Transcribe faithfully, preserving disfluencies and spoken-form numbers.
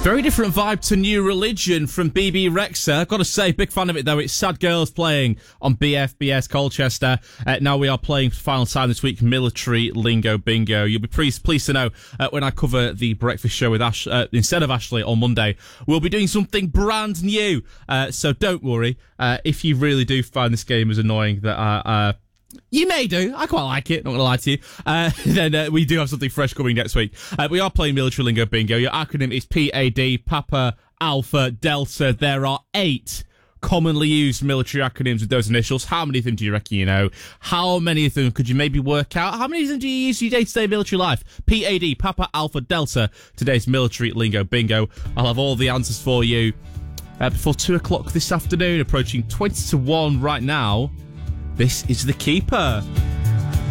Very different vibe to New Religion from B B Rexha. I've got to say, big fan of it though. It's Sad Girls playing on B F B S Colchester. Uh, now we are playing for the final time this week, Military Lingo Bingo. You'll be pleased, pleased to know uh, when I cover the breakfast show with Ash, uh, instead of Ashley on Monday, we'll be doing something brand new. Uh, so don't worry. Uh, if you really do find this game as annoying that uh, uh you may do. I quite like it, not going to lie to you. Uh, then uh, we do have something fresh coming next week. Uh, we are playing Military Lingo Bingo. Your acronym is P A D, Papa, Alpha, Delta. There are eight commonly used military acronyms with those initials. How many of them do you reckon you know? How many of them could you maybe work out? How many of them do you use in your day-to-day military life? P A D, Papa, Alpha, Delta. Today's Military Lingo Bingo. I'll have all the answers for you uh, before two o'clock this afternoon, approaching twenty to one right now. This is The Keeper.